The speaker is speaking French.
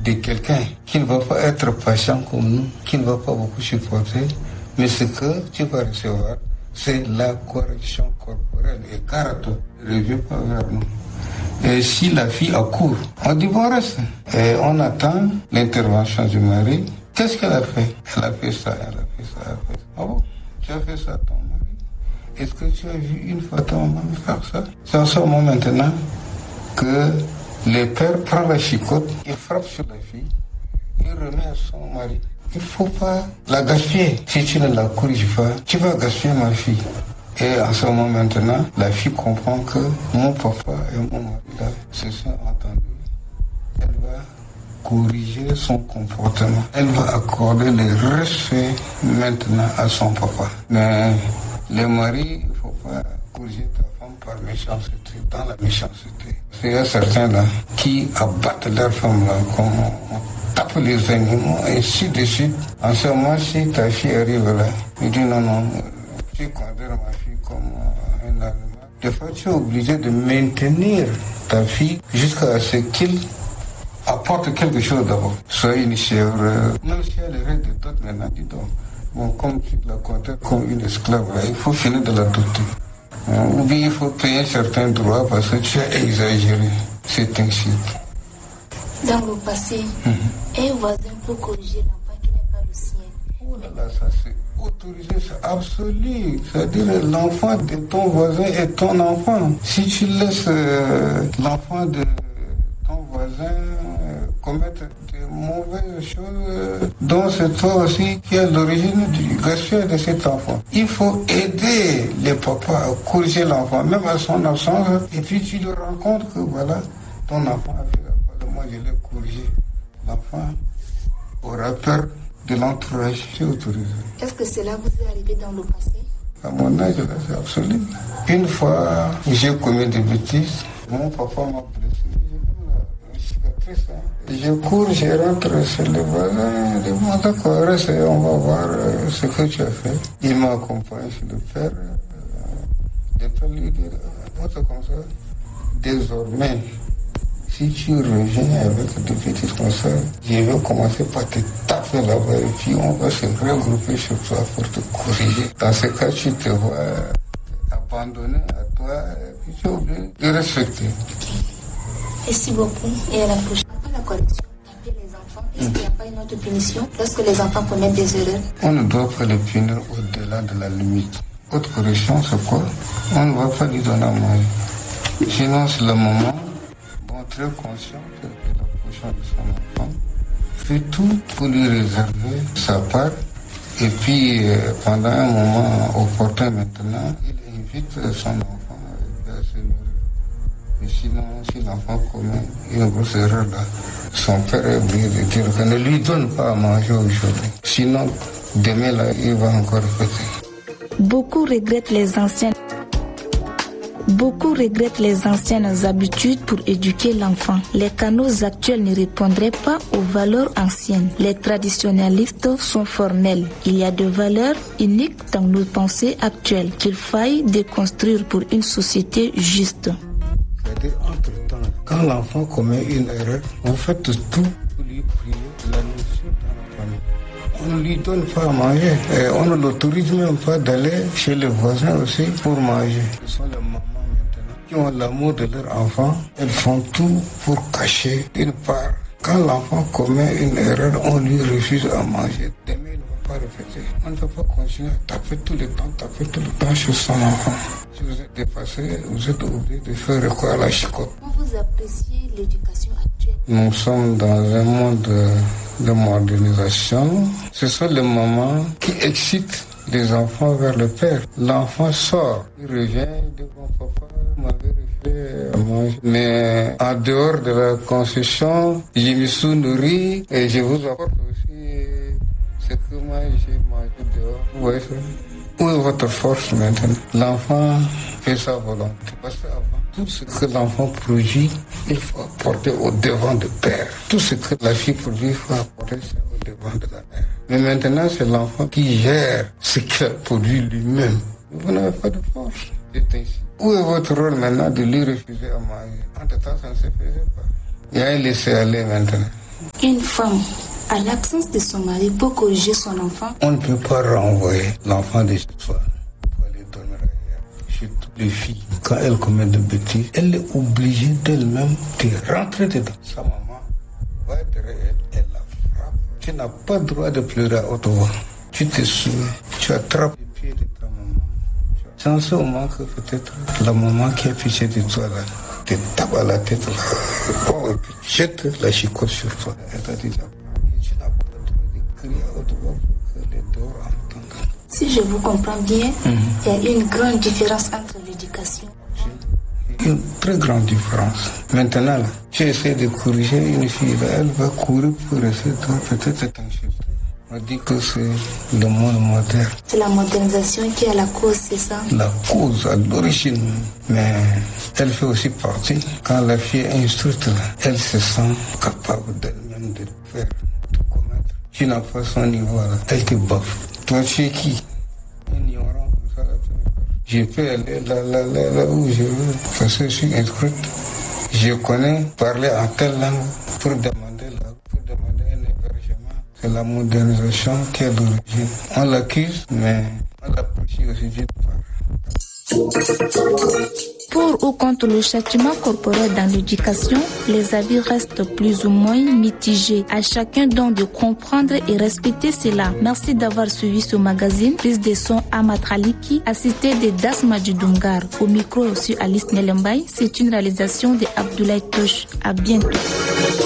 de quelqu'un qui ne va pas être patient comme nous, qui ne va pas beaucoup supporter, mais ce que tu vas recevoir, c'est la correction corporelle et caractère. Ne reviens pas vers nous. Et si la fille accourt, on dit bon reste. Et on attend l'intervention du mari. Qu'est-ce qu'elle a fait? Elle a fait ça, elle a fait ça, elle a fait ça. Ah bon? Tu as fait ça à ton mari? Est-ce que tu as vu une fois ton mari faire ça? C'est en ce moment maintenant que le père prend la chicotte, il frappe sur la fille, il remet à son mari. Il ne faut pas la gaspiller. Si tu ne la corriges pas, tu vas gaspiller ma fille. Et en ce moment maintenant, la fille comprend que mon papa et mon mari là, se sont entendus. Elle va corriger son comportement. Elle va accorder le respect maintenant à son papa. Mais le mari, il ne faut pas corriger ta femme par méchanceté, dans la méchanceté. Il y a certains là qui abattent leur femme là, comme on tape les animaux, et ainsi de suite. En ce moment, si ta fille arrive là, il dit non, tu considères ma fille comme un animal. Des fois, tu es obligé de maintenir ta fille jusqu'à ce qu'il apporte quelque chose d'abord. Soit une chèvre, même si elle reste de dote maintenant, dis donc. Bon, comme tu la considères comme une esclave, là, il faut finir de la doter. Ou bien il faut payer certains droits parce que tu as exagéré. C'est ainsi. Dans le passé, un voisin peut corriger l'enfant qui n'est pas le sien. Oh là là, ça c'est autorisé, c'est absolu. C'est-à-dire l'enfant de ton voisin est ton enfant. Si tu laisses l'enfant de ton voisin commettre de mauvaises choses, dont c'est toi aussi qui est l'origine du gaspillage de cet enfant. Il faut aider les papas à corriger l'enfant, même à son absence, et puis tu te rends compte que voilà, ton enfant a fait la part, moi je l'ai corrigé. L'enfant aura peur de l'entourage, c'est autorisé. Est-ce que cela vous est arrivé dans le passé? À mon âge, là, c'est absolu. Une fois, j'ai commis des bêtises. Mon papa m'a blessé. Je cours, je rentre chez le voisin, je dis bon d'accord, reste, on va voir ce que tu as fait. Il m'accompagne chez le père. Le père lui dit, comme ça, désormais, si tu reviens avec des petites comme ça, je vais commencer par te taper là-bas et puis on va se regrouper sur toi pour te corriger. Dans ce cas, tu te vois abandonné à toi et puis tu es obligé de respecter. Merci beaucoup. Et à la prochaine. Après la correction, taper les enfants, est-ce qu'il n'y a pas une autre punition lorsque les enfants commettent des erreurs? On ne doit pas les punir au-delà de la limite. Autre correction, c'est quoi? On ne va pas lui donner à manger. Sinon, c'est le moment, bon, très conscient de la position de son enfant, fait tout pour lui réserver sa part. Et puis, pendant un moment opportun maintenant, il invite son enfant à se nourrir. Mais sinon, si l'enfant commet une grosse erreur là, son père est obligé de dire que ne lui donne pas à manger aujourd'hui. Sinon, demain là, il va encore répéter. Beaucoup regrettent les anciennes habitudes pour éduquer l'enfant. Les canaux actuels ne répondraient pas aux valeurs anciennes. Les traditionnalistes sont formels. Il y a des valeurs uniques dans nos pensées actuelles qu'il faille déconstruire pour une société juste. C'est-à-dire, entre-temps, quand l'enfant commet une erreur, vous faites tout pour lui prier la nourriture dans la famille. On ne lui donne pas à manger. Et on ne l'autorise même pas d'aller chez les voisins aussi pour manger. Ce sont les mamans maintenant qui ont l'amour de leur enfant. Elles font tout pour cacher une part. Quand l'enfant commet une erreur, on lui refuse à manger. Demain, il ne va pas répéter. On ne peut pas continuer à taper tout le temps sur son enfant. Si vous êtes dépassé, vous êtes obligé de faire recours à la chicotte. Comment vous appréciez l'éducation actuelle? Nous sommes dans un monde de modernisation. Ce sont les mamans qui excitent les enfants vers le père. L'enfant sort, il revient, il dit bon papa, m'avait refait à manger. Mais en dehors de la concession, je me suis nourri et je vous apporte aussi ce que moi j'ai mangé dehors. Vous voyez ça? Où est votre force maintenant? L'enfant fait sa volonté. Parce qu'avant, tout ce que l'enfant produit, il faut apporter au devant du père. Tout ce que la fille produit, il faut apporter ça au devant de la mère. Mais maintenant, c'est l'enfant qui gère ce qu'il a produit lui-même. Vous n'avez pas de force. C'est ainsi. Où est votre rôle maintenant de lui refuser à manger? Entre-temps, ça ne se faisait pas. Il y a un laisser-aller maintenant. Une femme, à l'absence de son mari, pour corriger son enfant. On ne peut pas renvoyer l'enfant de chez soi pour aller dormir ailleurs. Chez toutes les filles, quand elles commettent de bêtises, elle est obligée d'elle-même de rentrer dedans. Sa maman va derrière elle, elle la frappe. Tu n'as pas le droit de pleurer à haute voix. Tu te souviens, tu attrapes les pieds de ta maman. C'est en ce moment que peut-être la maman qui a pitié de toi là, te tape à la tête là, et puis jette la chicotte sur toi. Elle t'a dit là, tu n'as pas le droit de crier à haute voix pour que les dehors entendent. Si je vous comprends bien, il y a une grande différence entre l'éducation. Une très grande différence. Maintenant, là, tu essaies de corriger une fille, là, elle va courir pour essayer de peut-être t'insulter. On dit que c'est le monde moderne. C'est la modernisation qui est la cause, c'est ça? La cause à l'origine. Mais elle fait aussi partie. Quand la fille est instruite, là, elle se sent capable d'elle-même de faire, de commettre. Tu n'as pas son niveau, là. Elle te baffe. Toi, tu es qui? Un ignorant comme ça, la première fois. Je peux aller là où je veux, parce que je suis instruite. Je connais parler en telle langue pour demander un hébergement. C'est la modernisation qui est d'origine. On l'accuse, mais on l'apprécie aussi d'une part. Pour ou contre le châtiment corporel dans l'éducation, les avis restent plus ou moins mitigés. À chacun donc de comprendre et respecter cela. Merci d'avoir suivi ce magazine. Prise de son Amatraliki, assisté de Dasma Djudungar. Au micro sur Alice Nelembay, c'est une réalisation de Abdoulaye Touche. À bientôt.